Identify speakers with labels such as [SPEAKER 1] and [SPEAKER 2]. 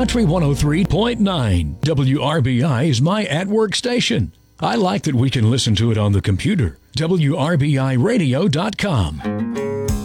[SPEAKER 1] Country 103.9. WRBI is my at-work station. I like that we can listen to it on the computer. WRBIRadio.com.